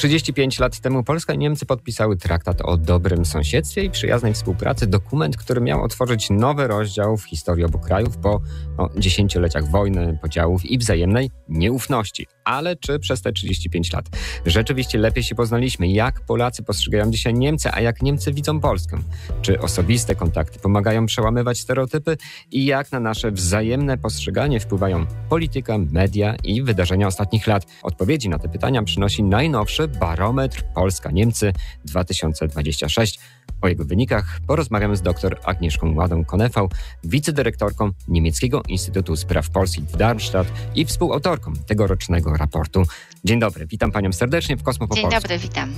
35 lat temu Polska i Niemcy podpisały traktat o dobrym sąsiedztwie i przyjaznej współpracy. Dokument, który miał otworzyć nowy rozdział w historii obu krajów po dziesięcioleciach wojny, podziałów i wzajemnej nieufności. Ale czy przez te 35 lat rzeczywiście lepiej się poznaliśmy? Jak Polacy postrzegają dzisiaj Niemcy, a jak Niemcy widzą Polskę? Czy osobiste kontakty pomagają przełamywać stereotypy? I jak na nasze wzajemne postrzeganie wpływają polityka, media i wydarzenia ostatnich lat? Odpowiedzi na te pytania przynosi najnowszy barometr Polska-Niemcy 2026. O jego wynikach porozmawiamy z dr Agnieszką Ładą-Konefał, wicedyrektorką Niemieckiego Instytutu Spraw Polskich w Darmstadt i współautorką tegorocznego raportu. Dzień dobry, witam panią serdecznie w Kosmo po Polsku. Dzień dobry, witam.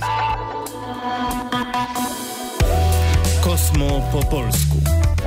Kosmo po polsku.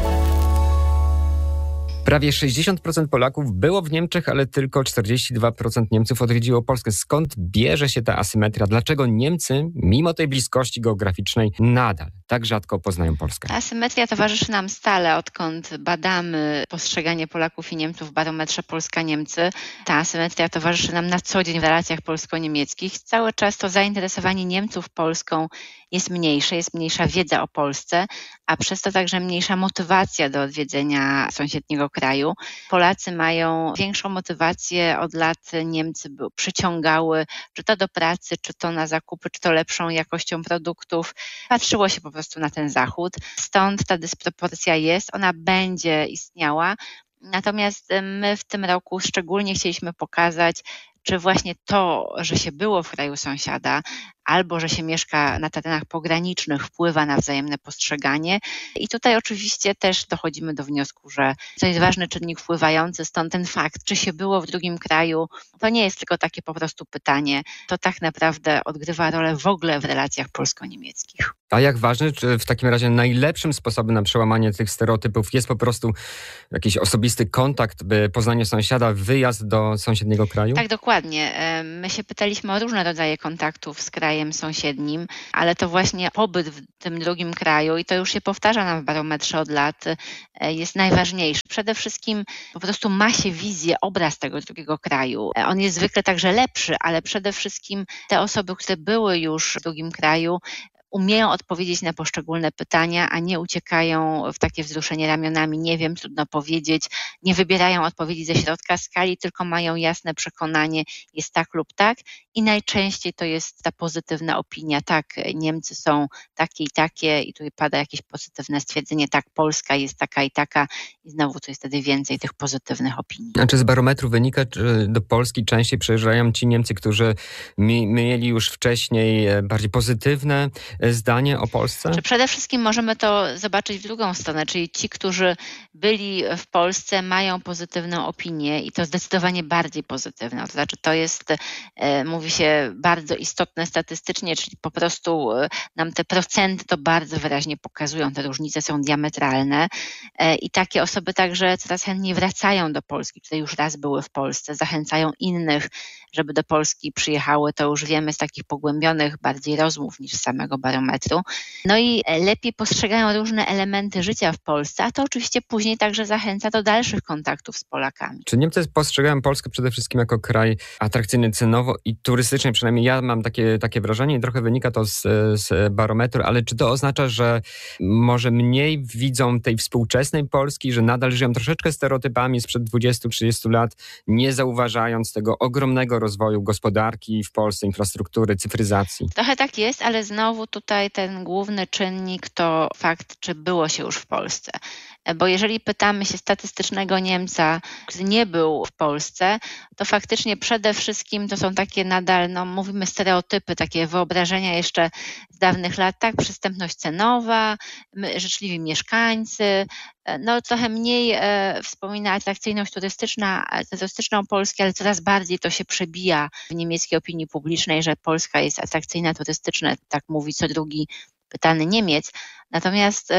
Prawie 60% Polaków było w Niemczech, ale tylko 42% Niemców odwiedziło Polskę. Skąd bierze się ta asymetria? Dlaczego Niemcy, mimo tej bliskości geograficznej, nadal tak rzadko poznają Polskę? Ta asymetria towarzyszy nam stale, odkąd badamy postrzeganie Polaków i Niemców w barometrze Polska-Niemcy. Ta asymetria towarzyszy nam na co dzień w relacjach polsko-niemieckich. Cały czas to zainteresowanie Niemców Polską jest mniejsza wiedza o Polsce, a przez to także mniejsza motywacja do odwiedzenia sąsiedniego kraju. Polacy mają większą motywację od lat. Niemcy przyciągały, czy to do pracy, czy to na zakupy, czy to lepszą jakością produktów. Patrzyło się po prostu na ten Zachód. Stąd ta dysproporcja jest, ona będzie istniała. Natomiast my w tym roku szczególnie chcieliśmy pokazać, czy właśnie to, że się było w kraju sąsiada, albo że się mieszka na terenach pogranicznych, wpływa na wzajemne postrzeganie. I tutaj oczywiście też dochodzimy do wniosku, że to jest ważny czynnik wpływający, stąd ten fakt, czy się było w drugim kraju, to nie jest tylko takie po prostu pytanie, to tak naprawdę odgrywa rolę w ogóle w relacjach polsko-niemieckich. A jak ważny, czy w takim razie najlepszym sposobem na przełamanie tych stereotypów jest po prostu jakiś osobisty kontakt, poznanie sąsiada, wyjazd do sąsiedniego kraju? Tak, dokładnie. My się pytaliśmy o różne rodzaje kontaktów z krajem sąsiednim, ale to właśnie pobyt w tym drugim kraju, i to już się powtarza nam w barometrze od lat, jest najważniejszy. Przede wszystkim po prostu ma się wizję, obraz tego drugiego kraju. On jest zwykle także lepszy, ale przede wszystkim te osoby, które były już w drugim kraju, umieją odpowiedzieć na poszczególne pytania, a nie uciekają w takie wzruszenie ramionami. Nie wiem, trudno powiedzieć. Nie wybierają odpowiedzi ze środka skali, tylko mają jasne przekonanie, jest tak lub tak. I najczęściej to jest ta pozytywna opinia. Tak, Niemcy są takie i takie i tu pada jakieś pozytywne stwierdzenie. Tak, Polska jest taka i taka i znowu to jest wtedy więcej tych pozytywnych opinii. A czy z barometru wynika, czy do Polski częściej przyjeżdżają ci Niemcy, którzy mieli już wcześniej bardziej pozytywne zdanie o Polsce? Czy przede wszystkim możemy to zobaczyć w drugą stronę, czyli ci, którzy byli w Polsce, mają pozytywną opinię i to zdecydowanie bardziej pozytywną. To znaczy to jest, mówi się, bardzo istotne statystycznie, czyli po prostu nam te procenty to bardzo wyraźnie pokazują, te różnice są diametralne i takie osoby także coraz chętniej wracają do Polski, które już raz były w Polsce, zachęcają innych, żeby do Polski przyjechały. To już wiemy z takich pogłębionych bardziej rozmów niż z samego barometru. No i lepiej postrzegają różne elementy życia w Polsce, a to oczywiście później także zachęca do dalszych kontaktów z Polakami. Czy Niemcy postrzegają Polskę przede wszystkim jako kraj atrakcyjny cenowo i turystycznie? Przynajmniej ja mam takie wrażenie i trochę wynika to z barometru, ale czy to oznacza, że może mniej widzą tej współczesnej Polski, że nadal żyją troszeczkę stereotypami sprzed 20-30 lat, nie zauważając tego ogromnego rozwoju gospodarki w Polsce, infrastruktury, cyfryzacji? Trochę tak jest, ale znowu tutaj ten główny czynnik to fakt, czy było się już w Polsce. Bo jeżeli pytamy się statystycznego Niemca, który nie był w Polsce, to faktycznie przede wszystkim to są takie nadal, mówimy stereotypy, takie wyobrażenia jeszcze z dawnych lat, tak, przystępność cenowa, życzliwi mieszkańcy, trochę mniej wspomina atrakcyjność turystyczną Polski, ale coraz bardziej to się przebija w niemieckiej opinii publicznej, że Polska jest atrakcyjna turystycznie, tak mówi co drugi pytany Niemiec. Natomiast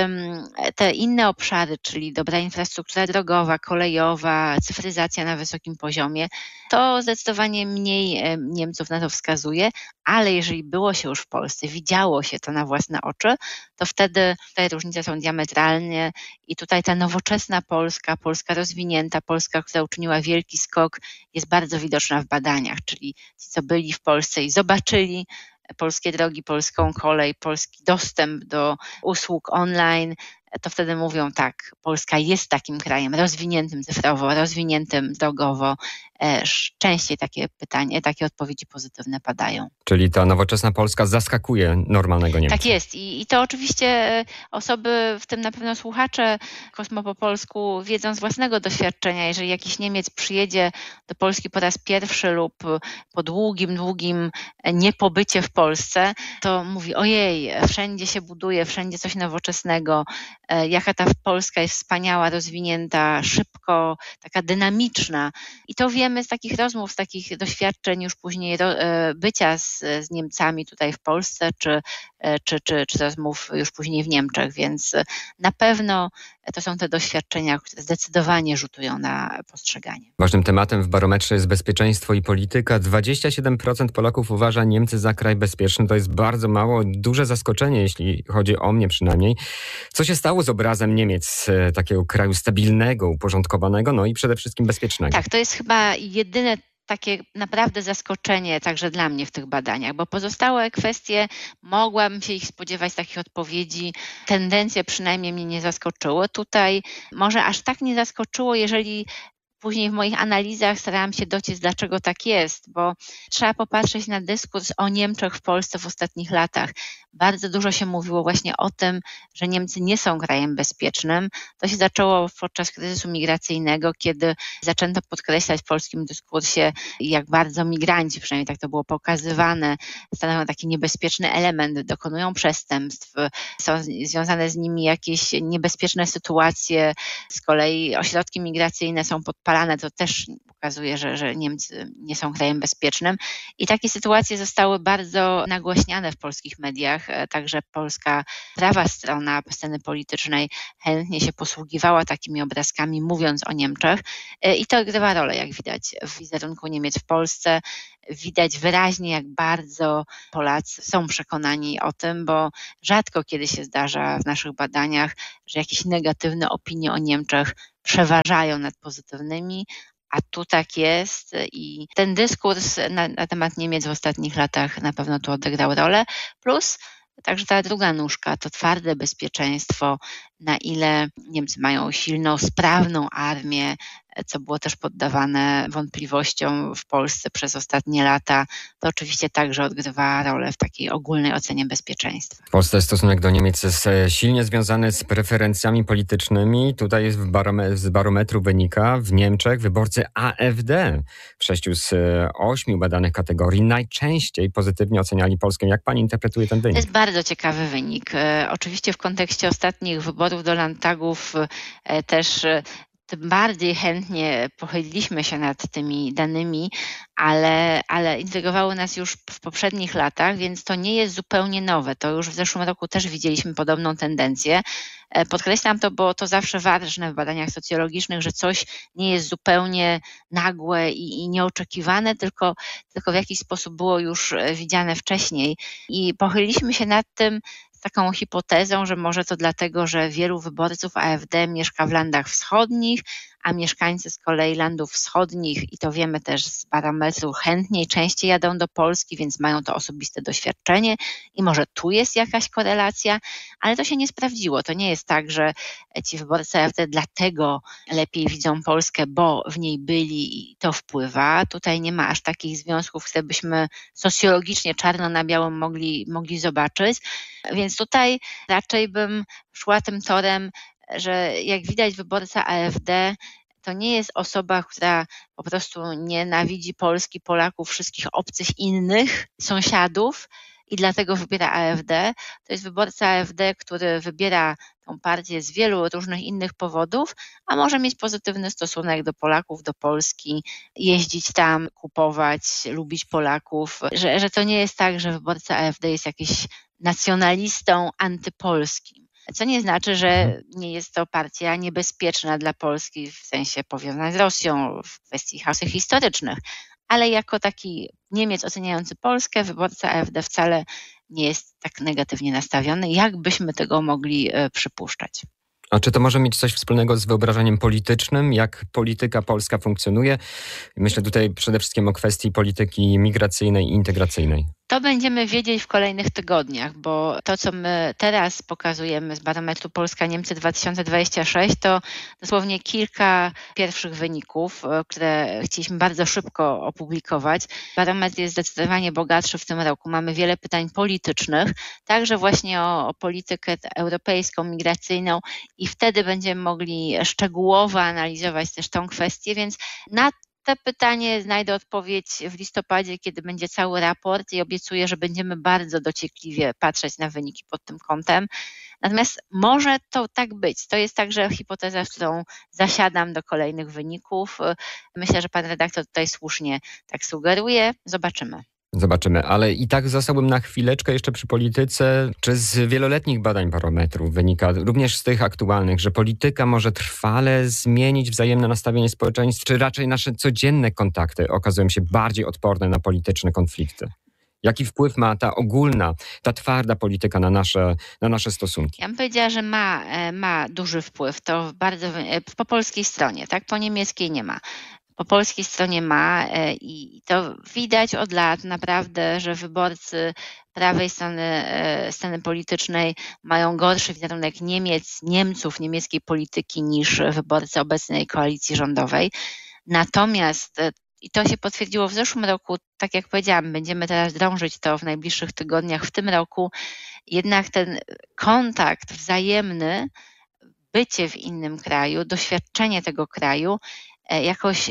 te inne obszary, czyli dobra infrastruktura drogowa, kolejowa, cyfryzacja na wysokim poziomie, to zdecydowanie mniej Niemców na to wskazuje, ale jeżeli było się już w Polsce, widziało się to na własne oczy, to wtedy te różnice są diametralne i tutaj ta nowoczesna Polska, Polska rozwinięta, Polska, która uczyniła wielki skok, jest bardzo widoczna w badaniach, czyli ci, co byli w Polsce i zobaczyli polskie drogi, polską kolej, polski dostęp do usług online, to wtedy mówią tak, Polska jest takim krajem rozwiniętym cyfrowo, rozwiniętym drogowo. Częściej takie odpowiedzi pozytywne padają. Czyli ta nowoczesna Polska zaskakuje normalnego Niemca. Tak jest i to oczywiście osoby, w tym na pewno słuchacze Kosmo po polsku wiedzą z własnego doświadczenia, jeżeli jakiś Niemiec przyjedzie do Polski po raz pierwszy lub po długim niepobycie w Polsce, to mówi ojej, wszędzie się buduje, wszędzie coś nowoczesnego, jaka ta Polska jest wspaniała, rozwinięta, szybko, taka dynamiczna. I to wiemy z takich rozmów, z takich doświadczeń już później bycia z Niemcami tutaj w Polsce, czy rozmów już później w Niemczech, więc na pewno to są te doświadczenia, które zdecydowanie rzutują na postrzeganie. Ważnym tematem w barometrze jest bezpieczeństwo i polityka. 27% Polaków uważa Niemcy za kraj bezpieczny. To jest bardzo mało, duże zaskoczenie, jeśli chodzi o mnie przynajmniej. Co się stało z obrazem Niemiec, takiego kraju stabilnego, uporządkowanego, no i przede wszystkim bezpiecznego? Tak, to jest chyba jedyne takie naprawdę zaskoczenie także dla mnie w tych badaniach, bo pozostałe kwestie mogłabym się ich spodziewać takich odpowiedzi. Tendencje przynajmniej mnie nie zaskoczyły. Tutaj może aż tak nie zaskoczyło, jeżeli później w moich analizach starałam się dociec, dlaczego tak jest, bo trzeba popatrzeć na dyskurs o Niemczech w Polsce w ostatnich latach. Bardzo dużo się mówiło właśnie o tym, że Niemcy nie są krajem bezpiecznym. To się zaczęło podczas kryzysu migracyjnego, kiedy zaczęto podkreślać w polskim dyskursie, jak bardzo migranci, przynajmniej tak to było pokazywane, stanowią taki niebezpieczny element, dokonują przestępstw, są związane z nimi jakieś niebezpieczne sytuacje. Z kolei ośrodki migracyjne są podpalane, to też pokazuje, że Niemcy nie są krajem bezpiecznym. I takie sytuacje zostały bardzo nagłaśniane w polskich mediach. Także polska prawa strona sceny politycznej chętnie się posługiwała takimi obrazkami, mówiąc o Niemczech. I to odgrywa rolę, jak widać, w wizerunku Niemiec w Polsce. Widać wyraźnie, jak bardzo Polacy są przekonani o tym, bo rzadko kiedy się zdarza w naszych badaniach, że jakieś negatywne opinie o Niemczech przeważają nad pozytywnymi, a tu tak jest i ten dyskurs na temat Niemiec w ostatnich latach na pewno tu odegrał rolę. Plus także ta druga nóżka to twarde bezpieczeństwo, na ile Niemcy mają silną, sprawną armię, co było też poddawane wątpliwościom w Polsce przez ostatnie lata, to oczywiście także odgrywa rolę w takiej ogólnej ocenie bezpieczeństwa. W Polsce stosunek do Niemiec jest silnie związany z preferencjami politycznymi. Tutaj jest z barometru wynika, w Niemczech wyborcy AfD w 6 z 8 badanych kategorii najczęściej pozytywnie oceniali Polskę. Jak pani interpretuje ten wynik? To jest bardzo ciekawy wynik. Oczywiście w kontekście ostatnich wyborów do Landtagów też tym bardziej chętnie pochyliliśmy się nad tymi danymi, ale intrygowały nas już w poprzednich latach, więc to nie jest zupełnie nowe. To już w zeszłym roku też widzieliśmy podobną tendencję. Podkreślam to, bo to zawsze ważne w badaniach socjologicznych, że coś nie jest zupełnie nagłe i nieoczekiwane, tylko w jakiś sposób było już widziane wcześniej. I pochyliliśmy się nad tym z taką hipotezą, że może to dlatego, że wielu wyborców AfD mieszka w landach wschodnich, a mieszkańcy z kolei landów wschodnich, i to wiemy też z barometru, chętniej, częściej jadą do Polski, więc mają to osobiste doświadczenie i może tu jest jakaś korelacja, ale to się nie sprawdziło. To nie jest tak, że ci wyborcy AfD dlatego lepiej widzą Polskę, bo w niej byli i to wpływa. Tutaj nie ma aż takich związków, które byśmy socjologicznie czarno na białym mogli zobaczyć, więc tutaj raczej bym szła tym torem, że jak widać wyborca AfD to nie jest osoba, która po prostu nienawidzi Polski, Polaków, wszystkich obcych innych sąsiadów i dlatego wybiera AfD. To jest wyborca AfD, który wybiera tą partię z wielu różnych innych powodów, a może mieć pozytywny stosunek do Polaków, do Polski, jeździć tam, kupować, lubić Polaków, że to nie jest tak, że wyborca AfD jest jakiś nacjonalistą antypolskim. Co nie znaczy, że nie jest to partia niebezpieczna dla Polski w sensie powiązań z Rosją, w kwestii chaosów historycznych, ale jako taki Niemiec oceniający Polskę, wyborca AfD wcale nie jest tak negatywnie nastawiony, jak byśmy tego mogli przypuszczać. A czy to może mieć coś wspólnego z wyobrażeniem politycznym, jak polityka polska funkcjonuje? Myślę tutaj przede wszystkim o kwestii polityki migracyjnej i integracyjnej. To będziemy wiedzieć w kolejnych tygodniach, bo to, co my teraz pokazujemy z barometru Polska-Niemcy 2026, to dosłownie kilka pierwszych wyników, które chcieliśmy bardzo szybko opublikować. Barometr jest zdecydowanie bogatszy w tym roku. Mamy wiele pytań politycznych, także właśnie o politykę europejską, migracyjną i wtedy będziemy mogli szczegółowo analizować też tą kwestię, więc na te pytanie znajdę odpowiedź w listopadzie, kiedy będzie cały raport i obiecuję, że będziemy bardzo dociekliwie patrzeć na wyniki pod tym kątem. Natomiast może to tak być. To jest także hipoteza, z którą zasiadam do kolejnych wyników. Myślę, że pan redaktor tutaj słusznie tak sugeruje. Zobaczymy. Zobaczymy, ale i tak zostałbym na chwileczkę jeszcze przy polityce. Czy z wieloletnich badań barometrów wynika, również z tych aktualnych, że polityka może trwale zmienić wzajemne nastawienie społeczeństw, czy raczej nasze codzienne kontakty okazują się bardziej odporne na polityczne konflikty? Jaki wpływ ma ta ogólna, ta twarda polityka na nasze stosunki? Ja bym powiedziała, że ma duży wpływ. To bardzo po polskiej stronie, tak? Po niemieckiej nie ma. Po polskiej stronie ma i to widać od lat naprawdę, że wyborcy prawej strony sceny politycznej mają gorszy wizerunek Niemców, niemieckiej polityki niż wyborcy obecnej koalicji rządowej. Natomiast i to się potwierdziło w zeszłym roku, tak jak powiedziałam, będziemy teraz drążyć to w najbliższych tygodniach w tym roku, jednak ten kontakt wzajemny, bycie w innym kraju, doświadczenie tego kraju jakoś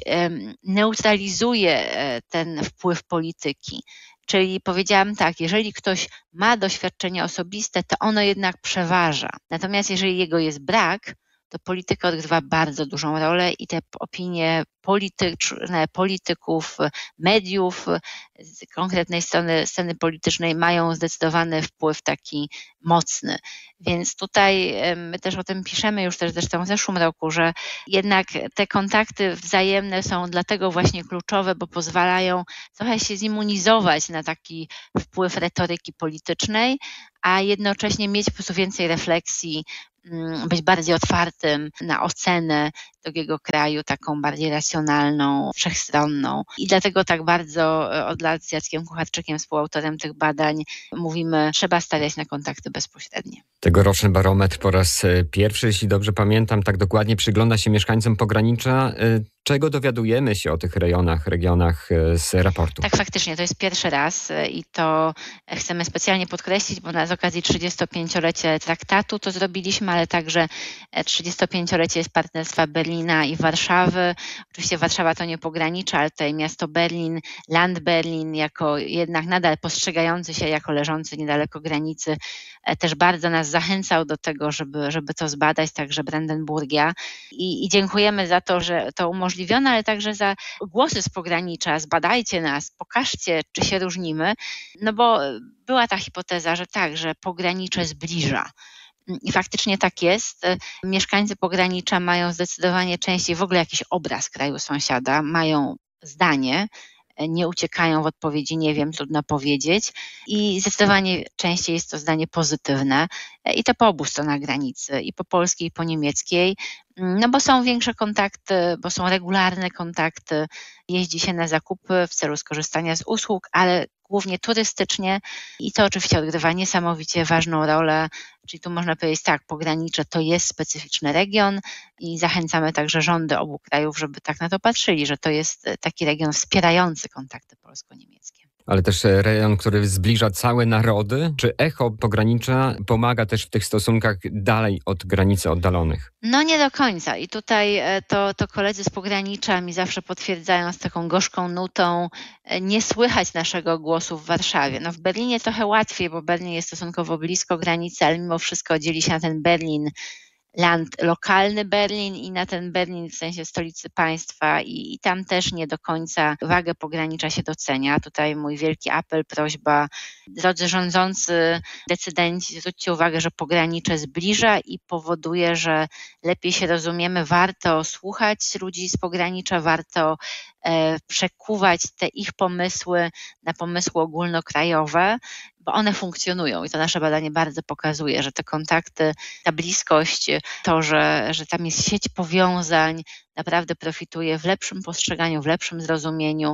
neutralizuje ten wpływ polityki. Czyli powiedziałam tak, jeżeli ktoś ma doświadczenie osobiste, to ono jednak przeważa. Natomiast jeżeli jego jest brak, to polityka odgrywa bardzo dużą rolę i te opinie polityczne, polityków, mediów z konkretnej strony sceny politycznej mają zdecydowany wpływ taki mocny. Więc tutaj my też o tym piszemy już też zresztą w zeszłym roku, że jednak te kontakty wzajemne są dlatego właśnie kluczowe, bo pozwalają trochę się zimmunizować na taki wpływ retoryki politycznej, a jednocześnie mieć po prostu więcej refleksji, być bardziej otwartym na ocenę drugiego kraju, taką bardziej racjonalną, wszechstronną. I dlatego tak bardzo od lat z Jackiem Kucharczykiem, współautorem tych badań, mówimy, trzeba stawiać na kontakty bezpośrednie. Tegoroczny barometr po raz pierwszy, jeśli dobrze pamiętam, tak dokładnie przygląda się mieszkańcom pogranicza. Czego dowiadujemy się o tych regionach z raportu? Tak, faktycznie, to jest pierwszy raz i to chcemy specjalnie podkreślić, bo z okazji 35-lecie traktatu to zrobiliśmy, ale także 35-lecie jest partnerstwa Berlina i Warszawy. Oczywiście Warszawa to nie pogranicze, ale tutaj miasto Berlin, Land Berlin, jako jednak nadal postrzegający się jako leżący niedaleko granicy, też bardzo nas zachęcał do tego, żeby to zbadać, także Brandenburgia. I dziękujemy za to, że to umożliwiono, ale także za głosy z pogranicza. Zbadajcie nas, pokażcie, czy się różnimy. No bo była ta hipoteza, że tak, że pogranicze zbliża. I faktycznie tak jest. Mieszkańcy pogranicza mają zdecydowanie częściej w ogóle jakiś obraz kraju sąsiada, mają zdanie, nie uciekają w odpowiedzi, nie wiem, trudno powiedzieć. I zdecydowanie częściej jest to zdanie pozytywne i to po obu stronach granicy, i po polskiej, i po niemieckiej, no bo są większe kontakty, bo są regularne kontakty, jeździ się na zakupy w celu skorzystania z usług, ale głównie turystycznie i to oczywiście odgrywa niesamowicie ważną rolę, czyli tu można powiedzieć tak, pogranicze to jest specyficzny region i zachęcamy także rządy obu krajów, żeby tak na to patrzyli, że to jest taki region wspierający kontakty polsko-niemieckie. Ale też rejon, który zbliża całe narody? Czy echo pogranicza pomaga też w tych stosunkach dalej od granicy oddalonych? No nie do końca i tutaj to koledzy z pogranicza mi zawsze potwierdzają z taką gorzką nutą, nie słychać naszego głosu w Warszawie. No w Berlinie trochę łatwiej, bo Berlin jest stosunkowo blisko granicy, ale mimo wszystko dzieli się na ten Berlin, lokalny Berlin i na ten Berlin w sensie stolicy państwa i tam też nie do końca wagę pogranicza się docenia. Tutaj mój wielki apel, prośba, drodzy rządzący, decydenci, zwróćcie uwagę, że pogranicze zbliża i powoduje, że lepiej się rozumiemy, warto słuchać ludzi z pogranicza, warto przekuwać te ich pomysły na pomysły ogólnokrajowe, bo one funkcjonują i to nasze badanie bardzo pokazuje, że te kontakty, ta bliskość, to, że tam jest sieć powiązań, naprawdę profituje w lepszym postrzeganiu, w lepszym zrozumieniu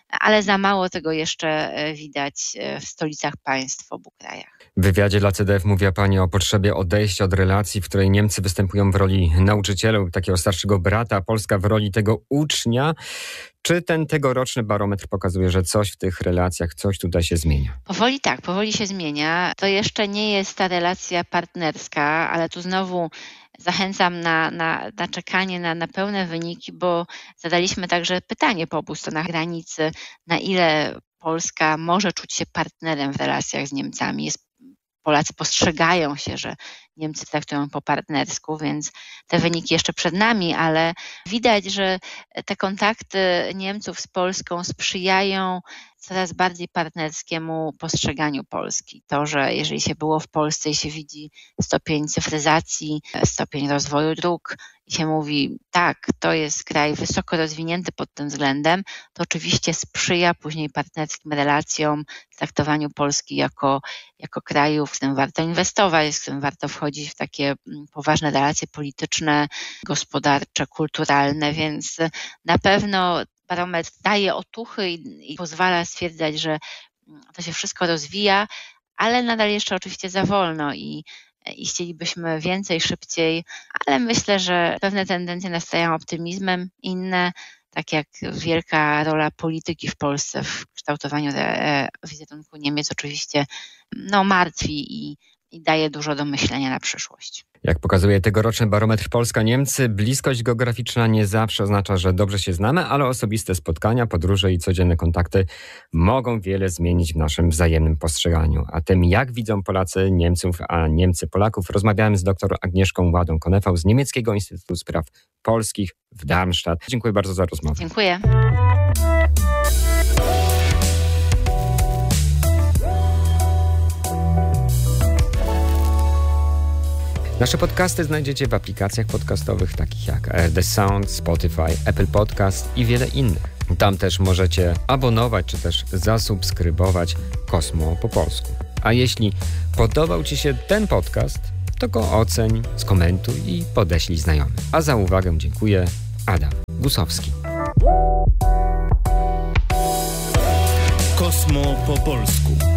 ale za mało tego jeszcze widać w stolicach państw w obu krajach. W wywiadzie dla CDF mówiła Pani o potrzebie odejścia od relacji, w której Niemcy występują w roli nauczyciela lub takiego starszego brata, a Polska w roli tego ucznia. Czy ten tegoroczny barometr pokazuje, że coś w tych relacjach, coś tutaj się zmienia? Powoli się zmienia. To jeszcze nie jest ta relacja partnerska, ale tu znowu zachęcam na czekanie na pełne wyniki, bo zadaliśmy także pytanie po obu stronach granicy, na ile Polska może czuć się partnerem w relacjach z Niemcami. Polacy postrzegają się, że Niemcy traktują po partnersku, więc te wyniki jeszcze przed nami, ale widać, że te kontakty Niemców z Polską sprzyjają coraz bardziej partnerskiemu postrzeganiu Polski. To, że jeżeli się było w Polsce i się widzi stopień cyfryzacji, stopień rozwoju dróg i się mówi, tak, to jest kraj wysoko rozwinięty pod tym względem, to oczywiście sprzyja później partnerskim relacjom, traktowaniu Polski jako kraju, w którym warto inwestować, w którym warto wchodzić w takie poważne relacje polityczne, gospodarcze, kulturalne, więc na pewno barometr daje otuchy i pozwala stwierdzać, że to się wszystko rozwija, ale nadal jeszcze oczywiście za wolno i chcielibyśmy więcej, szybciej, ale myślę, że pewne tendencje nastrajają optymizmem, inne, tak jak wielka rola polityki w Polsce w kształtowaniu wizerunku Niemiec oczywiście martwi i daje dużo do myślenia na przyszłość. Jak pokazuje tegoroczny barometr Polska-Niemcy, bliskość geograficzna nie zawsze oznacza, że dobrze się znamy, ale osobiste spotkania, podróże i codzienne kontakty mogą wiele zmienić w naszym wzajemnym postrzeganiu. A tym, jak widzą Polacy Niemców, a Niemcy Polaków, rozmawiałem z dr Agnieszką Ładą-Konefał z Niemieckiego Instytutu Spraw Polskich w Darmstadt. Dziękuję bardzo za rozmowę. Dziękuję. Nasze podcasty znajdziecie w aplikacjach podcastowych takich jak ARD Sound, Spotify, Apple Podcast i wiele innych. Tam też możecie abonować czy też zasubskrybować Kosmo po polsku. A jeśli podobał Ci się ten podcast, to go oceń, skomentuj i podeślij znajomym. A za uwagę dziękuję. Adam Gusowski. Kosmo po polsku.